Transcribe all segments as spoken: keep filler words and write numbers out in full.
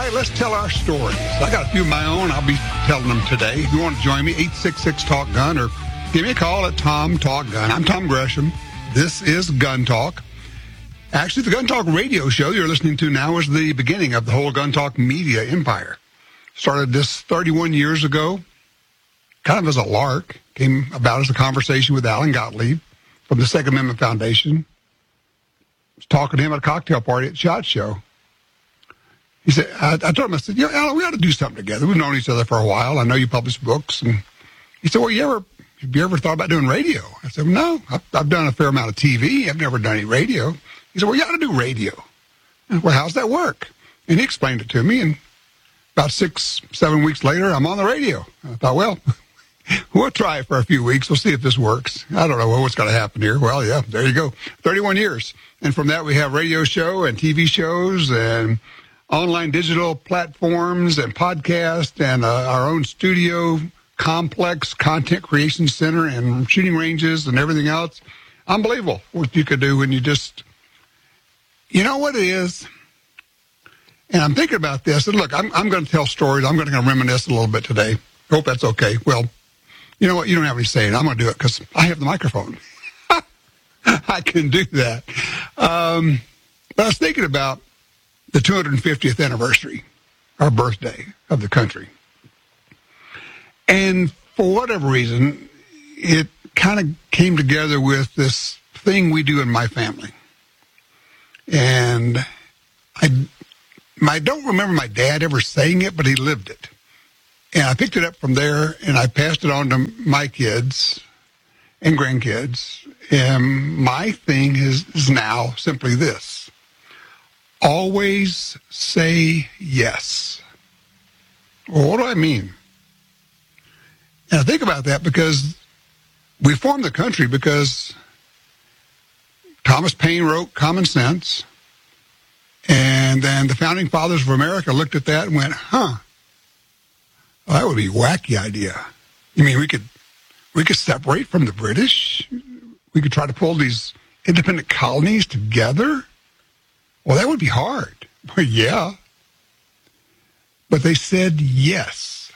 right, let's tell our stories. I got a few of my own. I'll be telling them today. If you want to join me, eight six six talk gun, or give me a call at Tom Talk Gun. I'm Tom Gresham. This is Gun Talk. Actually, the Gun Talk radio show you're listening to now is the beginning of the whole Gun Talk media empire. Started this thirty-one years ago, kind of as a lark. Came about as a conversation with Alan Gottlieb from the Second Amendment Foundation. I was talking to him at a cocktail party at SHOT Show. He said, I, I told him, I said, you know, Alan, we ought to do something together. We've known each other for a while. I know you publish books. And he said, well, you ever, have you ever thought about doing radio? I said, no, I've, I've done a fair amount of T V. I've never done any radio. He said, well, you ought to do radio. And, well, how's that work? And he explained it to me. And about six, seven weeks later, I'm on the radio. I thought, well, we'll try it for a few weeks. We'll see if this works. I don't know what's going to happen here. Well, yeah, there you go. thirty-one years. And from that, we have radio show and T V shows and online digital platforms and podcasts and uh, our own studio complex, content creation center and shooting ranges and everything else. Unbelievable what you could do when you just, you know what it is? And I'm thinking about this. And look, I'm, I'm going to tell stories. I'm going to reminisce a little bit today. Hope that's okay. Well, you know what? You don't have any say in it. I'm going to do it because I have the microphone. I can do that. Um, but I was thinking about the two hundred fiftieth anniversary, our birthday of the country. And for whatever reason, it kind of came together with this thing we do in my family. And I, I don't remember my dad ever saying it, but he lived it. And I picked it up from there, and I passed it on to my kids and grandkids. And my thing is, is now simply this. Always say yes. Well, what do I mean? And I think about that because we formed the country because Thomas Paine wrote Common Sense, and then the Founding Fathers of America looked at that and went, huh, well, that would be a wacky idea. You mean we could we could separate from the British? We could try to pull these independent colonies together? Well, that would be hard. Well, yeah. But they said yes.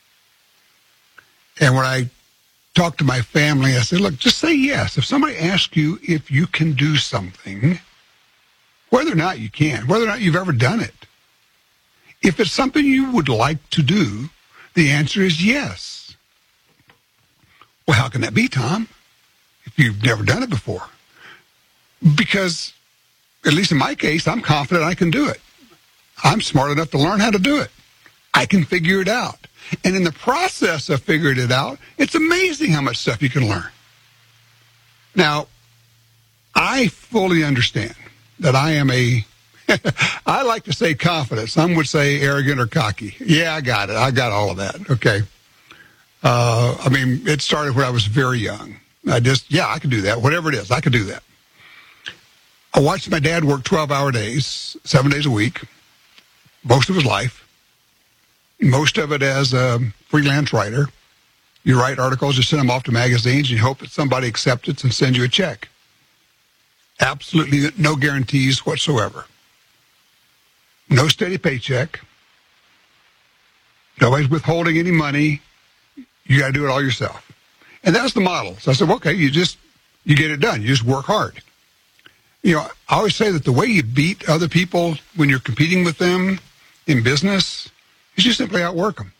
And when I talked to my family, I said, look, just say yes. If somebody asks you if you can do something, whether or not you can, whether or not you've ever done it, if it's something you would like to do, the answer is yes. Well, how can that be, Tom, if you've never done it before? Because, at least in my case, I'm confident I can do it. I'm smart enough to learn how to do it. I can figure it out. And in the process of figuring it out, it's amazing how much stuff you can learn. Now, I fully understand that I am a, I like to say confident. Some would say arrogant or cocky. Yeah, I got it. I got all of that. Okay. Uh, I mean, it started when I was very young. I just, yeah, I can do that. Whatever it is, I can do that. I watched my dad work twelve-hour days, seven days a week, most of his life, most of it as a freelance writer. You write articles, you send them off to magazines, and you hope that somebody accepts it and sends you a check. Absolutely no guarantees whatsoever. No steady paycheck. Nobody's withholding any money. You got to do it all yourself. And that's the model. So I said, well, okay, you just, you get it done. You just work hard. You know, I always say that the way you beat other people when you're competing with them in business is you simply outwork them.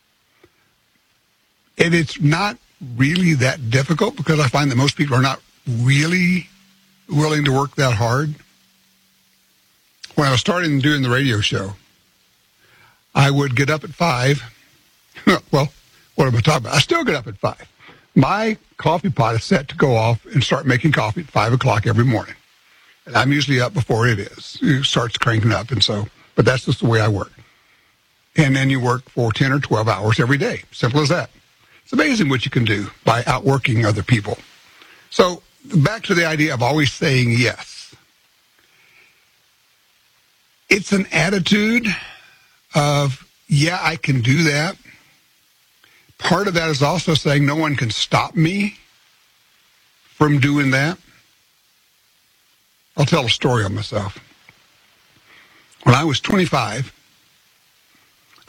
And it's not really that difficult because I find that most people are not really willing to work that hard. When I was starting doing the radio show, I would get up at five. Well, what am I talking about? I still get up at five. My coffee pot is set to go off and start making coffee at five o'clock every morning. And I'm usually up before it is. It starts cranking up, and so, but that's just the way I work. And then you work for ten or twelve hours every day. Simple as that. It's amazing what you can do by outworking other people. So back to the idea of always saying yes. It's an attitude of, yeah, I can do that. Part of that is also saying no one can stop me from doing that. I'll tell a story on myself. When I was twenty-five,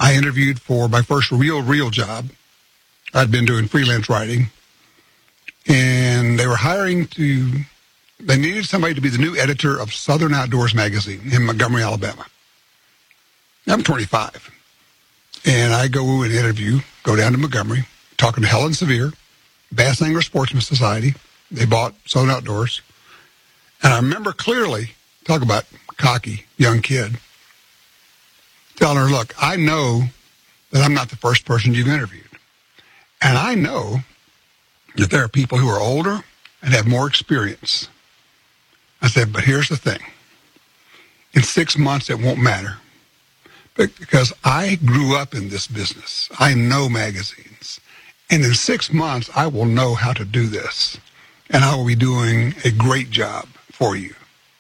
I interviewed for my first real, real job. I'd been doing freelance writing. And they were hiring to, they needed somebody to be the new editor of Southern Outdoors magazine in Montgomery, Alabama. I'm twenty-five. And I go and interview, go down to Montgomery, talking to Helen Sevier, Bass Angler Sportsman Society. They bought Southern Outdoors. And I remember clearly, talk about cocky young kid, telling her, look, I know that I'm not the first person you've interviewed. And I know that there are people who are older and have more experience. I said, but here's the thing. In six months, it won't matter. Because I grew up in this business. I know magazines. And in six months, I will know how to do this. And I will be doing a great job for you.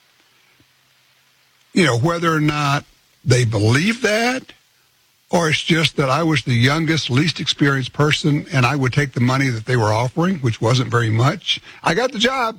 You know, whether or not they believe that, or it's just that I was the youngest, least experienced person, and I would take the money that they were offering, which wasn't very much. I got the job.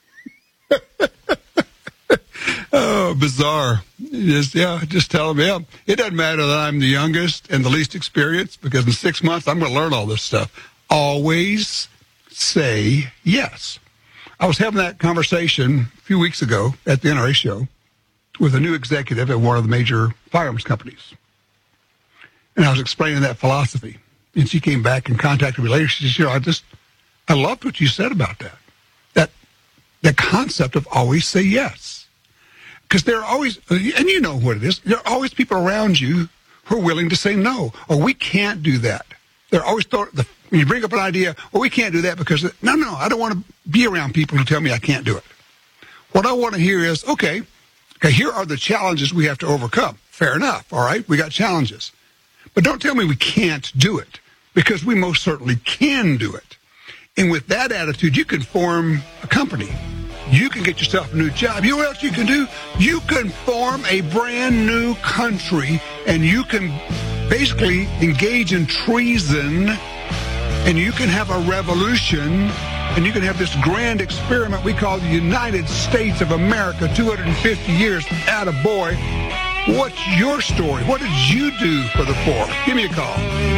Oh, bizarre. Just, yeah, just tell them, yeah, it doesn't matter that I'm the youngest and the least experienced, because in six months, I'm going to learn all this stuff. Always say yes. I was having that conversation a few weeks ago at the N R A show with a new executive at one of the major firearms companies. And I was explaining that philosophy. And she came back and contacted me later. She said, you know, I just, I loved what you said about that. That, that concept of always say yes. Because there are always, and you know what it is, there are always people around you who are willing to say no, or we can't do that. They're always, thought, the, when you bring up an idea, well, we can't do that because, no, no, I don't want to be around people who tell me I can't do it. What I want to hear is, okay, okay, here are the challenges we have to overcome. Fair enough, all right, we got challenges. But don't tell me we can't do it, because we most certainly can do it. And with that attitude, you can form a company. You can get yourself a new job. You know what else you can do? You can form a brand new country, and you can basically engage in treason, and you can have a revolution, and you can have this grand experiment we call the United States of America, two hundred fifty years, attaboy. What's your story? What did you do for the poor? Give me a call.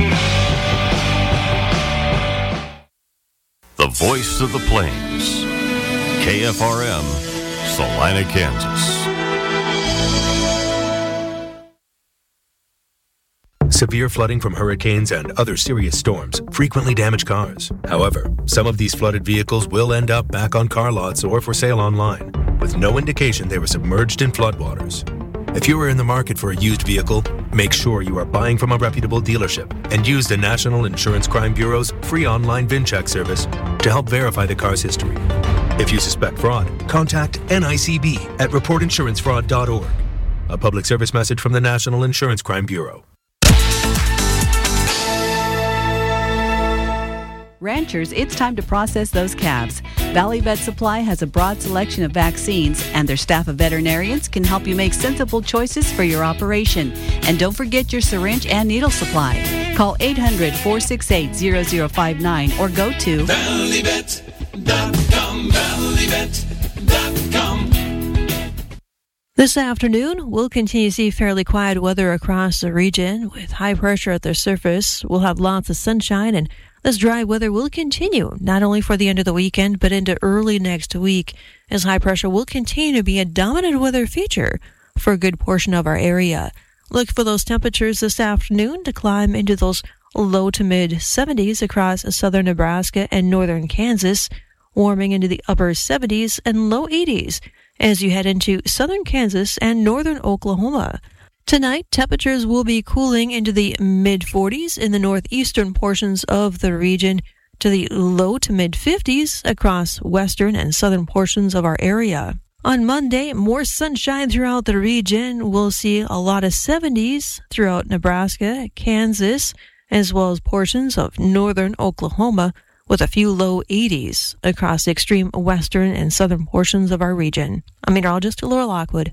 The voice of the plains. K F R M, Salina, Kansas. Severe flooding from hurricanes and other serious storms frequently damage cars. However, some of these flooded vehicles will end up back on car lots or for sale online, with no indication they were submerged in floodwaters. If you are in the market for a used vehicle, make sure you are buying from a reputable dealership and use the National Insurance Crime Bureau's free online VIN check service to help verify the car's history. If you suspect fraud, contact N I C B at report insurance fraud dot org. A public service message from the National Insurance Crime Bureau. Ranchers, it's time to process those calves. Valley Vet Supply has a broad selection of vaccines, and their staff of veterinarians can help you make sensible choices for your operation. And don't forget your syringe and needle supply. Call eight hundred, four six eight, zero zero five nine or go to valley vet dot com, valley vet dot com. This afternoon, we'll continue to see fairly quiet weather across the region. With high pressure at the surface, we'll have lots of sunshine, and this dry weather will continue, not only for the end of the weekend, but into early next week, as high pressure will continue to be a dominant weather feature for a good portion of our area. Look for those temperatures this afternoon to climb into those low to mid seventies across southern Nebraska and northern Kansas, warming into the upper seventies and low eighties as you head into southern Kansas and northern Oklahoma. Tonight, temperatures will be cooling into the mid-forties in the northeastern portions of the region to the low to mid-fifties across western and southern portions of our area. On Monday, more sunshine throughout the region. We'll see a lot of seventies throughout Nebraska, Kansas, as well as portions of northern Oklahoma, with a few low eighties across the extreme western and southern portions of our region. I'm meteorologist Laura Lockwood.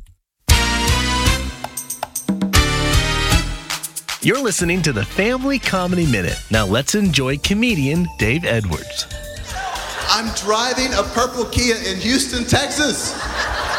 You're listening to the Family Comedy Minute. Now let's enjoy comedian Dave Edwards. I'm driving a purple Kia in Houston, Texas.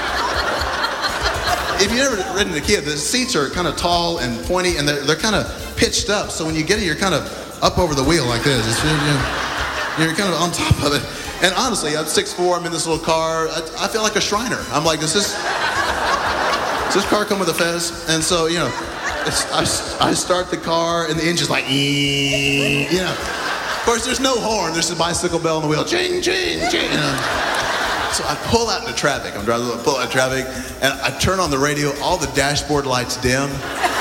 If you've never ridden a Kia, the seats are kind of tall and pointy, and they're, they're kind of pitched up. So when you get it, you're kind of up over the wheel like this. It's, you know, you're kind of on top of it. And honestly, I'm six foot four, I'm in this little car. I, I feel like a Shriner. I'm like, does this, does this car come with a fez? And so, you know, it's, I, I start the car and the engine's like, ee, you know. Of course, there's no horn. There's a bicycle bell on the wheel. Ching, ching, ching. You know. So I pull out into traffic. I'm driving, I pull out into traffic, and I turn on the radio. All the dashboard lights dim.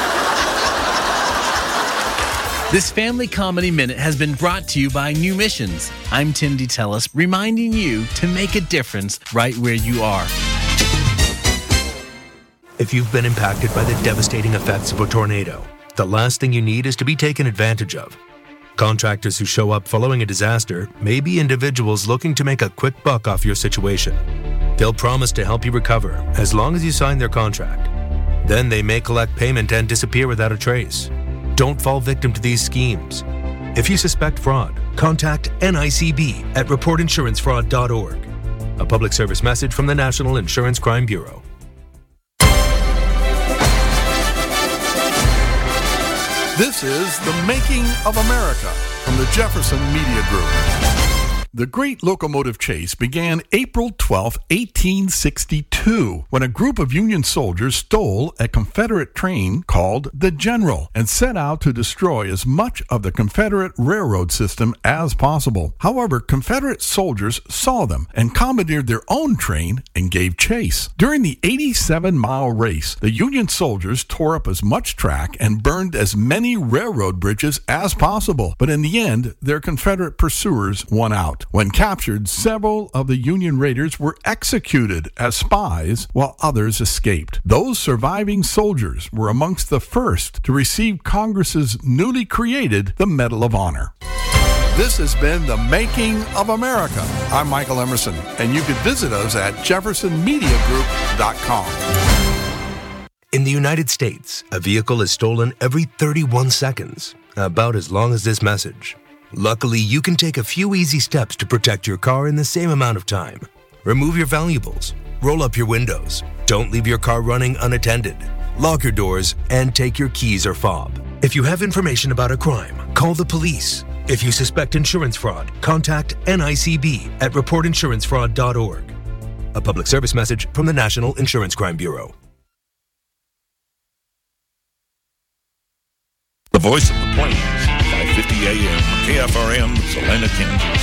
This Family Comedy Minute has been brought to you by New Missions. I'm Tim DeTellis, reminding you to make a difference right where you are. If you've been impacted by the devastating effects of a tornado, the last thing you need is to be taken advantage of. Contractors who show up following a disaster may be individuals looking to make a quick buck off your situation. They'll promise to help you recover as long as you sign their contract. Then they may collect payment and disappear without a trace. Don't fall victim to these schemes. If you suspect fraud, contact N I C B at report insurance fraud dot org. A public service message from the National Insurance Crime Bureau. This is The Making of America from the Jefferson Media Group. The Great Locomotive Chase began April twelfth, eighteen sixty-two, when a group of Union soldiers stole a Confederate train called the General and set out to destroy as much of the Confederate railroad system as possible. However, Confederate soldiers saw them and commandeered their own train and gave chase. During the eighty-seven mile race, the Union soldiers tore up as much track and burned as many railroad bridges as possible. But in the end, their Confederate pursuers won out. When captured, several of the Union raiders were executed as spies while others escaped. Those surviving soldiers were amongst the first to receive Congress's newly created the Medal of Honor. This has been The Making of America. I'm Michael Emerson, and you can visit us at jefferson media group dot com. In the United States, a vehicle is stolen every thirty-one seconds, about as long as this message. Luckily, you can take a few easy steps to protect your car in the same amount of time. Remove your valuables, roll up your windows, don't leave your car running unattended, lock your doors, and take your keys or fob. If you have information about a crime, call the police. If you suspect insurance fraud, contact N I C B at report insurance fraud dot org. A public service message from the National Insurance Crime Bureau. The Voice of the Plains, five fifty A M, K F R M, Salina, Kansas.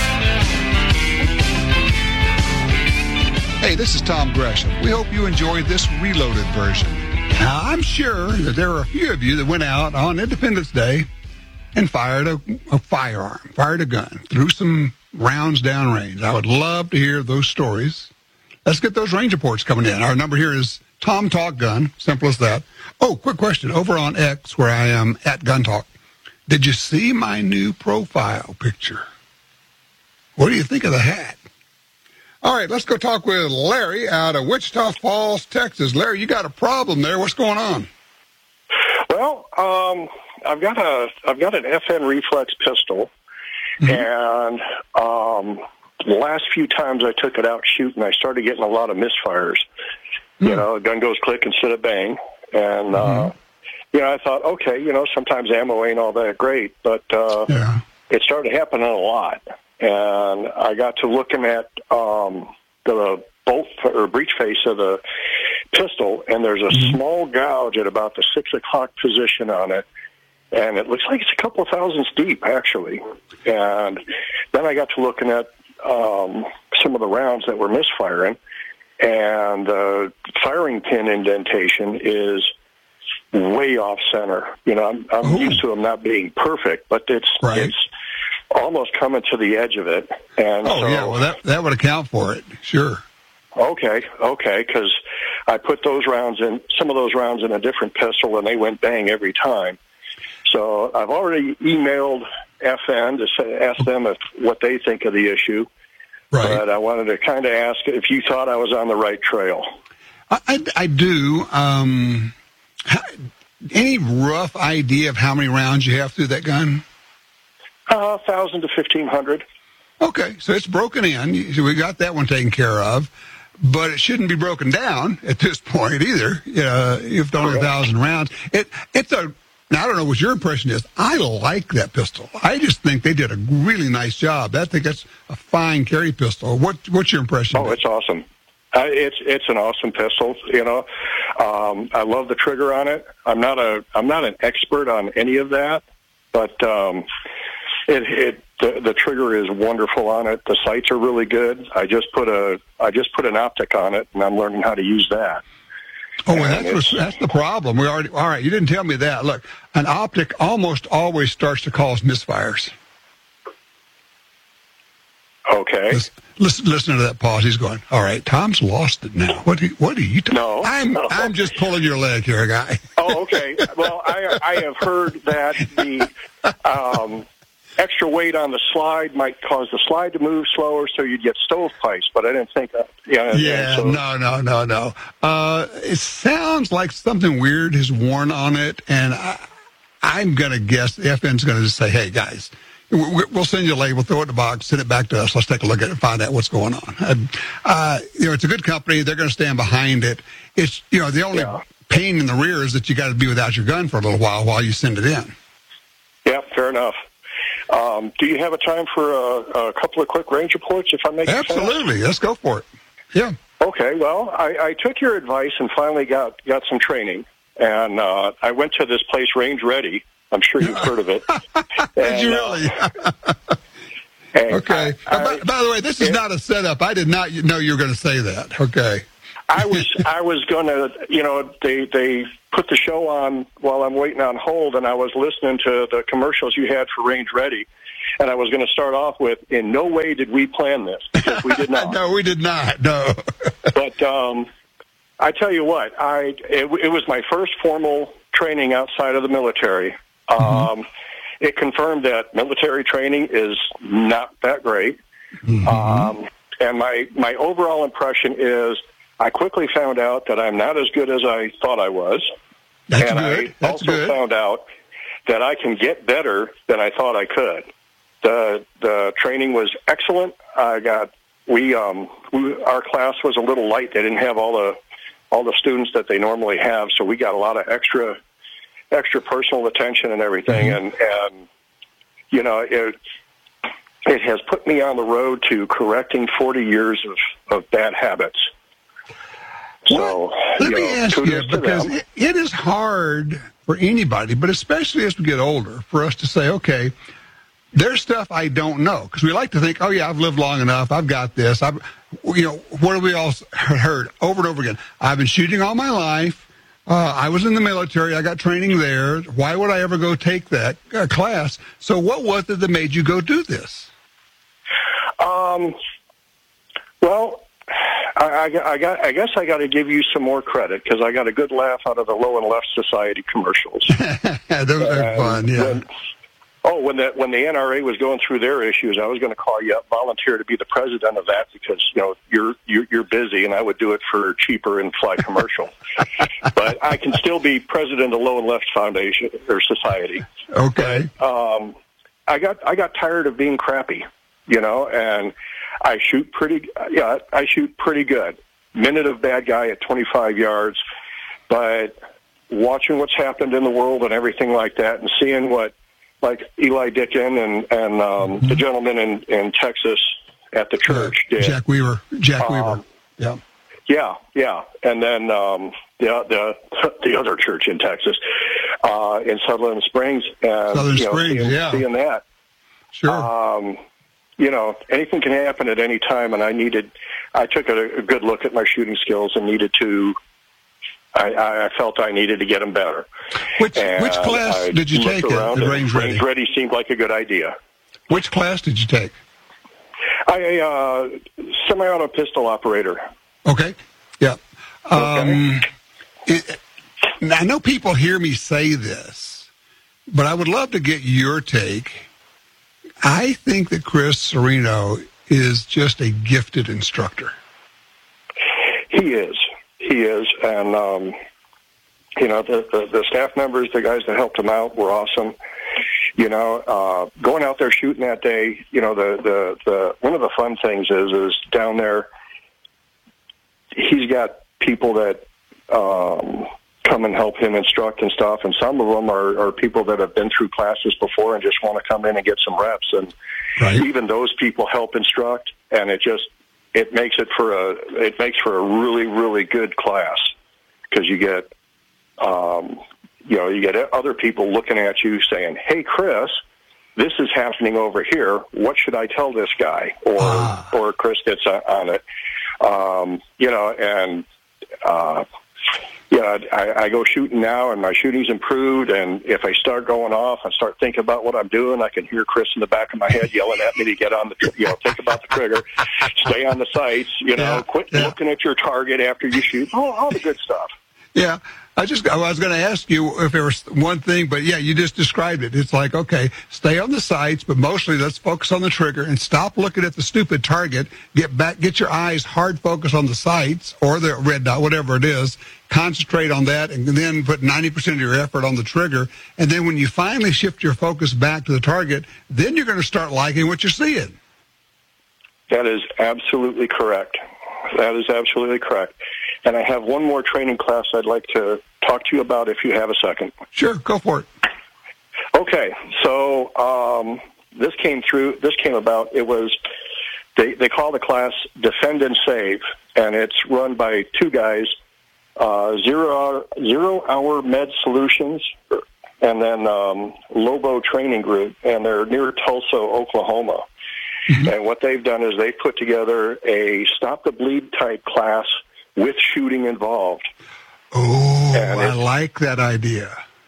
Hey, this is Tom Gresham. We hope you enjoyed this reloaded version. Now, I'm sure that there are a few of you that went out on Independence Day and fired a, a firearm, fired a gun, threw some rounds downrange. I would love to hear those stories. Let's get those range reports coming in. Our number here is Tom Talk Gun, simple as that. Oh, quick question. Over on X, where I am at Gun Talk, did you see my new profile picture? What do you think of the hat? All right, let's go talk with Larry out of Wichita Falls, Texas. Larry, you got a problem there. What's going on? Well, um, I've got a I've got an F N Reflex pistol, mm-hmm. and um, the last few times I took it out shooting, I started getting a lot of misfires. Mm-hmm. You know, a gun goes click instead of bang, and mm-hmm. uh, you know, I thought, okay, you know, sometimes ammo ain't all that great, but uh, yeah. it started happening a lot. And I got to looking at um, the bolt or breech face of the pistol, and there's a mm-hmm. small gouge at about the six o'clock position on it, and it looks like it's a couple of thousands deep, actually. And then I got to looking at um, some of the rounds that were misfiring, and the uh, firing pin indentation is way off center. You know, I'm, I'm used to them not being perfect, but it's right. it's almost coming to the edge of it. And oh, so, yeah, well, that that would account for it, sure. Okay, okay, because I put those rounds in, some of those rounds in a different pistol, and they went bang every time. So I've already emailed F N to say, ask them if, what they think of the issue. Right. But I wanted to kind of ask if you thought I was on the right trail. I, I, I do. Um, how, any rough idea of how many rounds you have through that gun? A uh, thousand to fifteen hundred. Okay, so it's broken in. So we got that one taken care of, but it shouldn't be broken down at this point either. Uh, if only a thousand rounds, it it's a Now, I don't know what your impression is. I like that pistol. I just think they did a really nice job. I think that's a fine carry pistol. What, what's your impression? Oh, it's awesome. Uh, it's it's an awesome pistol. You know, um, I love the trigger on it. I'm not a I'm not an expert on any of that, but um, it it the, the trigger is wonderful on it. The sights are really good. I just put a I just put an optic on it, and I'm learning how to use that. Oh, well, that's what's, that's the problem. We already all right. You didn't tell me that. Look, an optic almost always starts to cause misfires. Okay. Listen, listen, listen to that pause. He's going, all right, Tom's lost it now. What do you, what are you talking No. I'm, no. I'm just pulling your leg here, guy. Oh, okay. Well, I, I have heard that the um, extra weight on the slide might cause the slide to move slower, so you'd get stovepipes, but I didn't think that. Yeah, Yeah, so, no, no, no, no. Uh, it sounds like something weird has worn on it, and I, I'm going to guess the F N's going to just say, hey, guys, we'll send you a label, throw it in the box, send it back to us. Let's take a look at it and find out what's going on. And, uh, you know, it's a good company. They're going to stand behind it. It's, you know, the only Yeah. pain in the rear is that you got to be without your gun for a little while while you send it in. Yeah, fair enough. Um, do you have a time for a, a couple of quick range reports, if I make it fast? Absolutely. Let's go for it. Yeah. Okay, well, I, I took your advice and finally got, got some training. And uh, I went to this place, Range Ready. I'm sure you've heard of it. Did and, you really? Uh, and okay. I, Uh, by, by the way, this is it, not a setup. I did not know you were going to say that. Okay. I was I was going to, you know, they they put the show on while I'm waiting on hold, and I was listening to the commercials you had for Range Ready, and I was going to start off with, in no way did we plan this, because we did not. No, we did not. No. But um, I tell you what, I it, it was my first formal training outside of the military. Mm-hmm. Um, it confirmed that military training is not that great. Mm-hmm. Um, and my, my overall impression is I quickly found out that I'm not as good as I thought I was. That's and good. I That's also good. found out that I can get better than I thought I could. The the training was excellent. I got we um we, our class was a little light. They didn't have all the all the students that they normally have, so we got a lot of extra extra personal attention and everything. Mm-hmm. And and you know it it has put me on the road to correcting forty years of, of bad habits. So, Let you me know, ask you, kudos to because them. it, it is hard for anybody, but especially as we get older, for us to say, okay, there's stuff I don't know. Because we like to think, oh, yeah, I've lived long enough. I've got this. I've, you know, what have we all heard over and over again? I've been shooting all my life. Uh, I was in the military. I got training there. Why would I ever go take that uh, class? So what was it that made you go do this? Um, well, I, I, got- I got. I guess I got to give you some more credit because I got a good laugh out of the Low and Left Society commercials. Those are And fun, yeah. when- oh, when the when the N R A was going through their issues, I was going to call you up, volunteer to be the president of that because you know you're you're, you're busy, and I would do it for cheaper and fly commercial. But I can still be president of Low and Left Foundation or Society. Okay. Um, I got I got tired of being crappy, you know, and I shoot pretty. Yeah, I shoot pretty good. Minute of bad guy at twenty-five yards, but watching what's happened in the world and everything like that, and seeing what like Eli Dickin and and um, Mm-hmm. the gentleman in in Texas at the church Uh, did. Jack Weaver. Jack Um, Weaver. Yeah. Yeah, yeah, and then um, the the the other church in Texas, uh, in Sutherland Springs, and Southern you know, Springs, seeing, yeah. seeing that. Sure. Um, you know, anything can happen at any time, and I needed. I took a, a good look at my shooting skills and needed to. I, I felt I needed to get them better. Which And which class I did you looked take at, around, at and Range Ready? Range Ready seemed like a good idea. Which class did you take? I uh, semi-auto pistol operator. Okay. Yeah. Um, it, I know people hear me say this, but I would love to get your take. I think that Chris Sereno is just a gifted instructor. He is. He is. And, um, you know, the, the, the staff members, the guys that helped him out were awesome. You know, uh, going out there shooting that day, you know, the, the, the one of the fun things is, is down there, he's got people that um, come and help him instruct and stuff. And some of them are, are people that have been through classes before and just want to come in and get some reps. And right. even those people help instruct, and it just it makes it for a it makes for a really really good class, because you get um, you know you get other people looking at you saying, "Hey, Chris, this is happening over here. What should I tell this guy?" Or ah. or Chris gets on it, um, you know, and. Uh, Yeah, I, I go shooting now, and my shooting's improved. And if I start going off, I start thinking about what I'm doing. I can hear Chris in the back of my head yelling at me to get on the, you know, think about the trigger, stay on the sights, you know, yeah, quit yeah. looking at your target after you shoot, all, all the good stuff. Yeah, I just I was going to ask you if there was one thing, but yeah, you just described it. It's like, okay, stay on the sights, but mostly let's focus on the trigger and stop looking at the stupid target. Get back, get your eyes hard focused on the sights or the red dot, whatever it is. Concentrate on that, and then put ninety percent of your effort on the trigger. And then when you finally shift your focus back to the target, then you're going to start liking what you're seeing. That is absolutely correct. That is absolutely correct. And I have one more training class I'd like to talk to you about if you have a second. Sure, go for it. Okay, so um, this came through, this came about, it was, they, they call the class Defend and Save, and it's run by two guys, uh, Zero Hour, Zero Hour Med Solutions, and then um, Lobo Training Group, and they're near Tulsa, Oklahoma. Mm-hmm. And what they've done is they've put together a Stop the Bleed type class with shooting involved. Oh, I like that idea.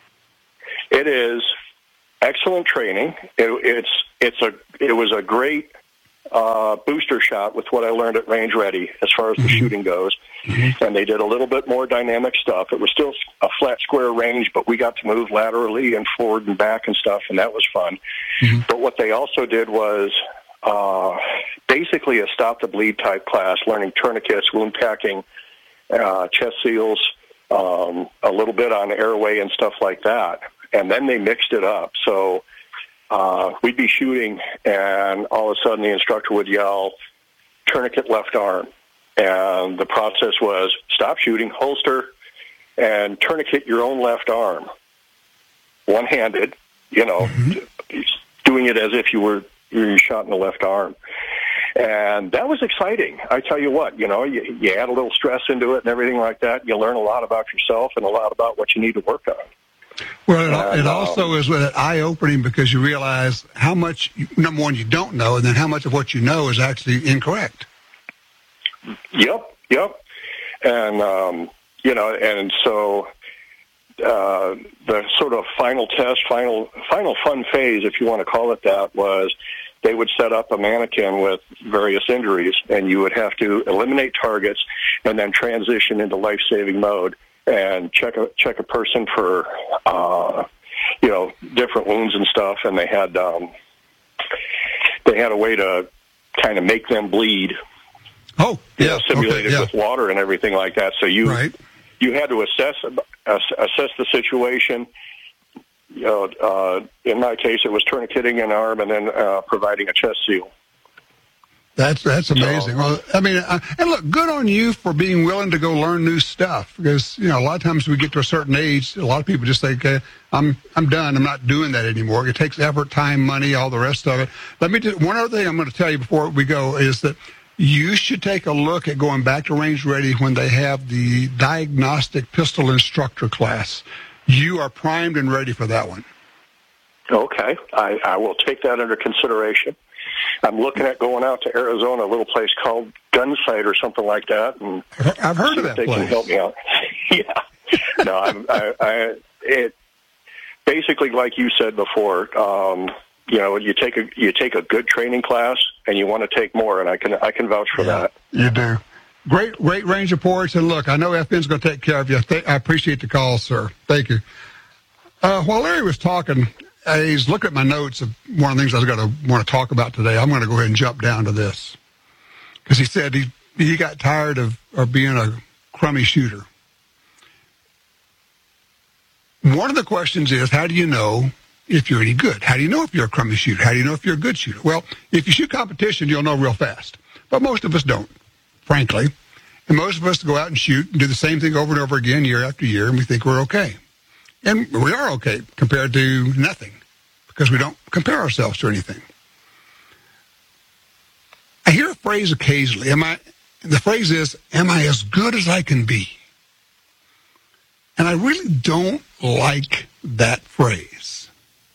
It is excellent training. It, it's it's a it was a great uh, booster shot with what I learned at Range Ready as far as the mm-hmm. shooting goes. Mm-hmm. And they did a little bit more dynamic stuff. It was still a flat square range, but we got to move laterally and forward and back and stuff, and that was fun. Mm-hmm. But what they also did was uh, basically a Stop the Bleed type class, learning tourniquets, wound packing, uh, chest seals, um, a little bit on airway and stuff like that. And then they mixed it up. So uh, we'd be shooting, and all of a sudden the instructor would yell, tourniquet left arm. And the process was stop shooting, holster, and tourniquet your own left arm. One-handed, you know, mm-hmm. doing it as if you were you shot in the left arm. And that was exciting. I tell you what, you know, you, you add a little stress into it and everything like that. You learn a lot about yourself and a lot about what you need to work on. Well, it, and, it also um, is eye-opening because you realize how much, number one, you don't know, and then how much of what you know is actually incorrect. Yep, yep. And, um, you know, and so uh, the sort of final test, final final fun phase, if you want to call it that, was they would set up a mannequin with various injuries, and you would have to eliminate targets and then transition into life-saving mode and check a check a person for, uh, you know, different wounds and stuff. And they had um, they had a way to kind of make them bleed. Oh, yeah, you know, simulated okay, yeah. with water and everything like that. So you right. you had to assess uh, assess the situation. You know, uh, in my case, it was tourniqueting an arm and then uh, providing a chest seal. That's that's amazing. So, well, I mean, uh, and look, good on you for being willing to go learn new stuff. Because you know, a lot of times we get to a certain age, a lot of people just think, okay, "I'm I'm done. I'm not doing that anymore." It takes effort, time, money, all the rest of it. Let me do one other thing. I'm going to tell you before we go is that you should take a look at going back to Range Ready when they have the diagnostic pistol instructor class. You are primed and ready for that one. Okay, I, I will take that under consideration. I'm looking at going out to Arizona, a little place called Gunsight or something like that, and I've heard of that they place. Can help me out. Yeah, no, I'm, I, I, it basically, like you said before, um, you know, you take a you take a good training class, and you want to take more, and I can I can vouch for yeah, that. You do. Great, great range reports, and look, I know F N's going to take care of you. I appreciate the call, sir. Thank you. Uh, while Larry was talking, uh, he's looking at my notes of one of the things I was going to want to talk about today. I'm going to go ahead and jump down to this because he said he he got tired of, of being a crummy shooter. One of the questions is, how do you know if you're any good? How do you know if you're a crummy shooter? How do you know if you're a good shooter? Well, if you shoot competition, you'll know real fast, but most of us don't, frankly. And most of us go out and shoot and do the same thing over and over again year after year, and we think we're okay. And we are okay compared to nothing because we don't compare ourselves to anything. I hear a phrase occasionally. Am I? The phrase is, am I as good as I can be? And I really don't like that phrase.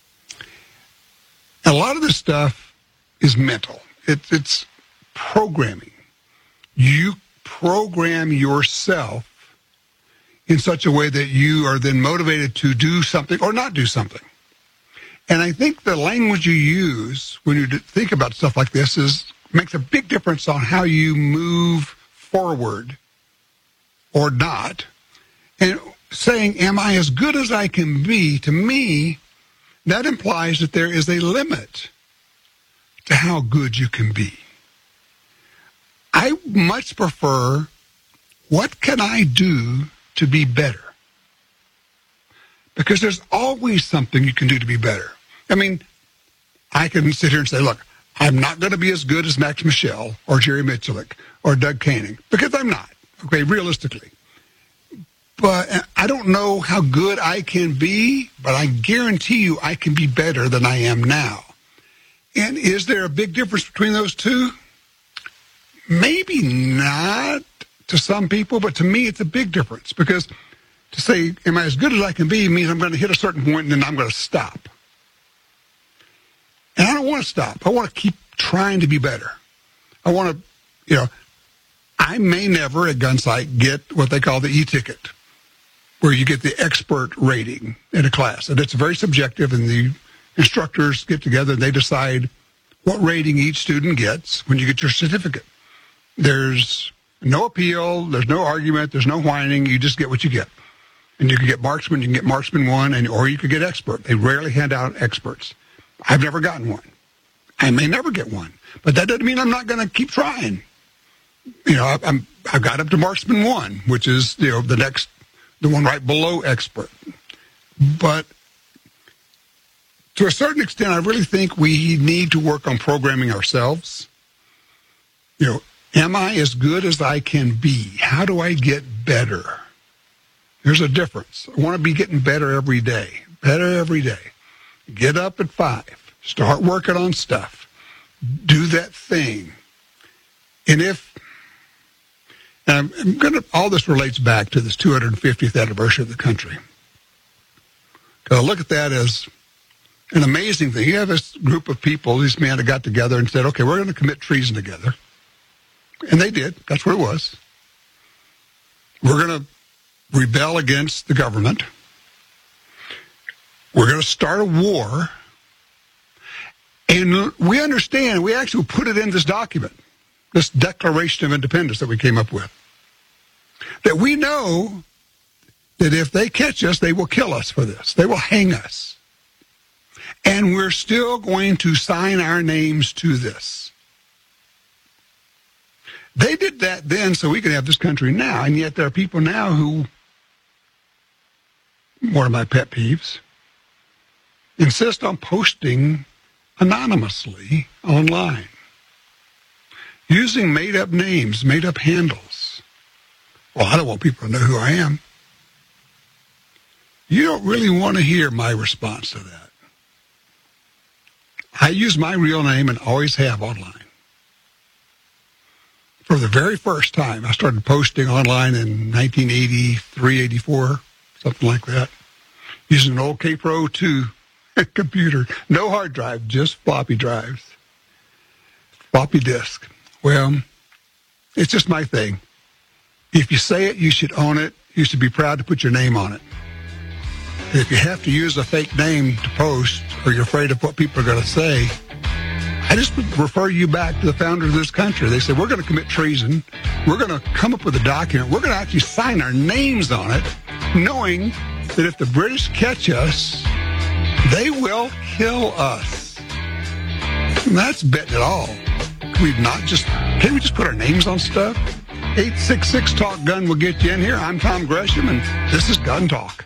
A lot of this stuff is mental. It, it's programming. You program yourself in such a way that you are then motivated to do something or not do something. And I think the language you use when you think about stuff like this is makes a big difference on how you move forward or not. And saying, am I as good as I can be, to me, that implies that there is a limit to how good you can be. I much prefer, what can I do to be better? Because there's always something you can do to be better. I mean, I can sit here and say, look, I'm not going to be as good as Max Michel or Jerry Miculek or Doug Canning, because I'm not, okay, realistically. But I don't know how good I can be, but I guarantee you I can be better than I am now. And is there a big difference between those two? Maybe not to some people, but to me it's a big difference, because to say, am I as good as I can be, means I'm going to hit a certain point and then I'm going to stop. And I don't want to stop. I want to keep trying to be better. I want to, you know, I may never at Gunsight get what they call the E-ticket, where you get the expert rating in a class. And it's very subjective, and the instructors get together and they decide what rating each student gets when you get your certificate. There's no appeal, there's no argument, there's no whining, you just get what you get. And you can get marksman, you can get marksman one, and or you could get expert. They rarely hand out experts. I've never gotten one. I may never get one. But that doesn't mean I'm not going to keep trying. You know, I'm, I've got up to marksman one, which is, you know, the next, the one right below expert. But to a certain extent, I really think we need to work on programming ourselves. You know, am I as good as I can be? How do I get better? There's a difference. I want to be getting better every day. Better every day. Get up at five. Start working on stuff. Do that thing. And if, and I'm going to, all this relates back to this two hundred fiftieth anniversary of the country. Because I look at that as an amazing thing. You have this group of people, these men that got together and said, okay, we're going to commit treason together. And they did. That's what it was. We're going to rebel against the government. We're going to start a war. And we understand, we actually put it in this document, this Declaration of Independence that we came up with, that we know that if they catch us, they will kill us for this. They will hang us. And we're still going to sign our names to this. They did that then so we could have this country now, and yet there are people now who, one of my pet peeves, insist on posting anonymously online, using made-up names, made-up handles. Well, I don't want people to know who I am. You don't really want to hear my response to that. I use my real name and always have online. For the very first time, I started posting online in nineteen eighty-three, eighty-four, something like that, using an old K Pro two computer. No hard drive, just floppy drives. Floppy disk. Well, it's just my thing. If you say it, you should own it. You should be proud to put your name on it. If you have to use a fake name to post, or you're afraid of what people are going to say, I just refer you back to the founder of this country. They said, we're going to commit treason. We're going to come up with a document. We're going to actually sign our names on it, knowing that if the British catch us, they will kill us. And that's betting it all. Can we not just, can't we just put our names on stuff? eight six six talk gun will get you in here. I'm Tom Gresham, and this is Gun Talk.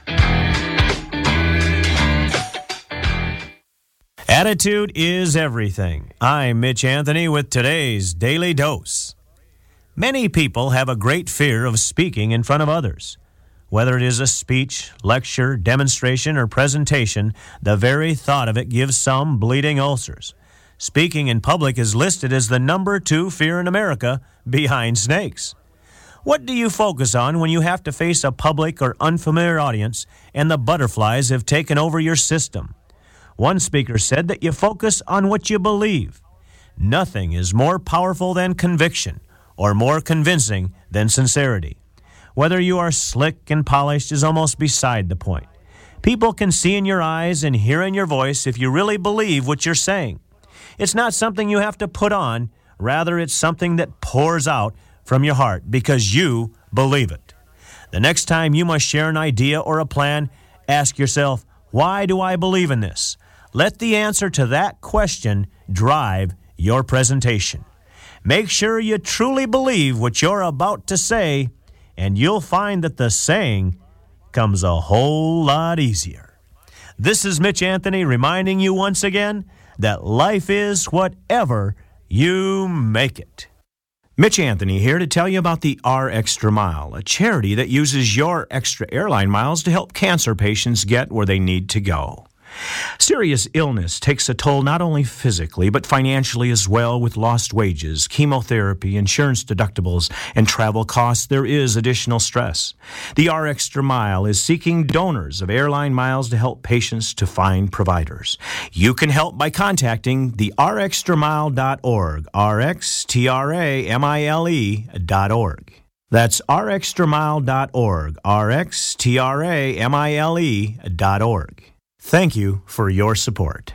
Attitude is everything. I'm Mitch Anthony with today's Daily Dose. Many people have a great fear of speaking in front of others. Whether it is a speech, lecture, demonstration, or presentation, the very thought of it gives some bleeding ulcers. Speaking in public is listed as the number two fear in America, behind snakes. What do you focus on when you have to face a public or unfamiliar audience and the butterflies have taken over your system? One speaker said that you focus on what you believe. Nothing is more powerful than conviction or more convincing than sincerity. Whether you are slick and polished is almost beside the point. People can see in your eyes and hear in your voice if you really believe what you're saying. It's not something you have to put on. Rather, it's something that pours out from your heart because you believe it. The next time you must share an idea or a plan, ask yourself, why do I believe in this? Let the answer to that question drive your presentation. Make sure you truly believe what you're about to say, and you'll find that the saying comes a whole lot easier. This is Mitch Anthony reminding you once again that life is whatever you make it. Mitch Anthony here to tell you about the R Extra Mile, a charity that uses your extra airline miles to help cancer patients get where they need to go. Serious illness takes a toll not only physically, but financially as well. With lost wages, chemotherapy, insurance deductibles, and travel costs, there is additional stress. The R Extra Mile is seeking donors of airline miles to help patients to find providers. You can help by contacting the r extra mile dot org, R X T R A M I L E dot org. That's r extra mile dot org, R X T R A M I L E dot org. Thank you for your support.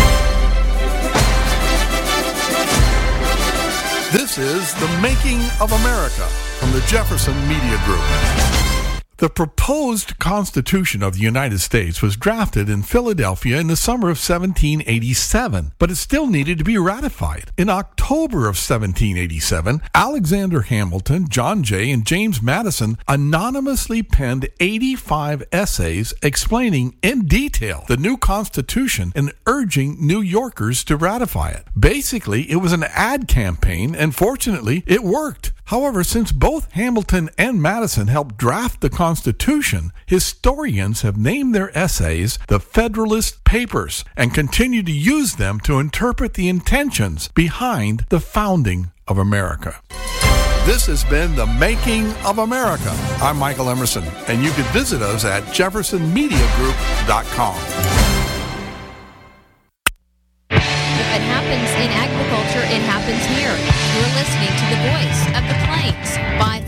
This is The Making of America from the Jefferson Media Group. The proposed Constitution of the United States was drafted in Philadelphia in the summer of seventeen eighty-seven, but it still needed to be ratified. In October of seventeen eighty-seven, Alexander Hamilton, John Jay, and James Madison anonymously penned eighty-five essays explaining in detail the new Constitution and urging New Yorkers to ratify it. Basically, it was an ad campaign, and fortunately, it worked. However, since both Hamilton and Madison helped draft the Constitution, historians have named their essays the Federalist Papers and continue to use them to interpret the intentions behind the founding of America. This has been The Making of America. I'm Michael Emerson, and you can visit us at jefferson media group dot com.